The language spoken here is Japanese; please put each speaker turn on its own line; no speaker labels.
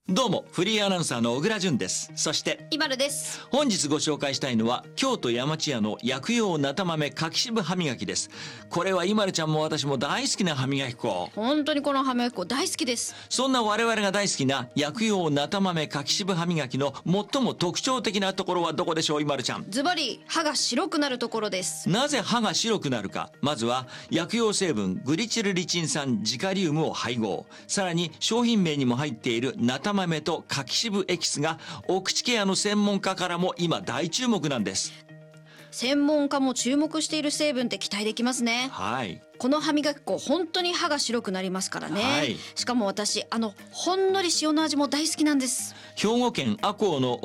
どうもフリーアナウンサーの小倉淳です。そして
イバルです。
本日ご紹介したいのは京都山千屋の薬用なた豆柿渋歯磨きです。これはイマルちゃんも私も大好きな歯磨き粉。
本当にこの歯磨き粉大好きです。
そんな我々が大好きな薬用なた豆柿渋歯磨きの最も特徴的なところはどこでしょう、イマルちゃん。
ズバリ歯が白くなるところです。
なぜ歯が白くなるか。まずは薬用成分グリチルリチン酸ジカリウムを配合、さらに商品名にも入っているなた豆と柿渋エキスがお口ケアの専門家からも今大注目なんです。
専門家も注目している成分って期待できますね。
はい。
この歯磨き粉本当に歯が白くなりますからね、
はい。
しかも私ほんのり塩の味も大好きなんです。
兵庫県赤穂の